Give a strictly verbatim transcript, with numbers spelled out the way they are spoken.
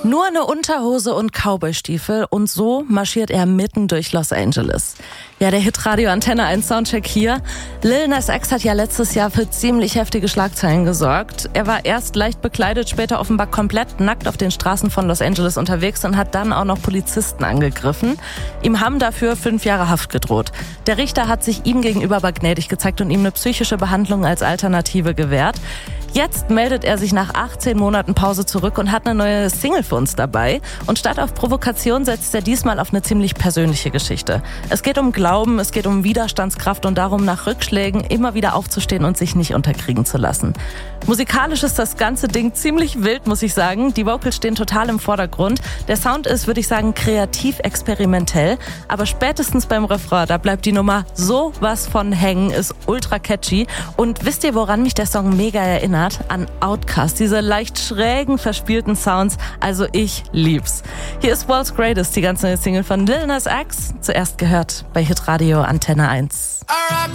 Nur eine Unterhose und Cowboystiefel und so marschiert er mitten durch Los Angeles. Ja, der Hitradio Antenne eins Soundcheck hier. Lil Nas X hat ja letztes Jahr für ziemlich heftige Schlagzeilen gesorgt. Er war erst leicht bekleidet, später offenbar komplett nackt auf den Straßen von Los Angeles unterwegs und hat dann auch noch Polizisten angegriffen. Ihm haben dafür fünf Jahre Haft gedroht. Der Richter hat sich ihm gegenüber aber gnädig gezeigt und ihm eine psychische Behandlung als Alternative gewährt. Jetzt meldet er sich nach achtzehn Monaten Pause zurück und hat eine neue Single für uns dabei. Und statt auf Provokation setzt er diesmal auf eine ziemlich persönliche Geschichte. Es geht um Glauben, es geht um Widerstandskraft und darum, nach Rückschlägen immer wieder aufzustehen und sich nicht unterkriegen zu lassen. Musikalisch ist das ganze Ding ziemlich wild, muss ich sagen. Die Vocals stehen total im Vordergrund. Der Sound ist, würde ich sagen, kreativ experimentell. Aber spätestens beim Refrain, da bleibt die Nummer sowas von hängen, ist ultra catchy. Und wisst ihr, woran mich der Song mega erinnert? An Outkast, diese leicht schrägen, verspielten Sounds. Also ich lieb's. Hier ist World's Greatest, die ganze neue Single von Lil Nas X. Zuerst gehört bei Hitradio Antenne eins. I rock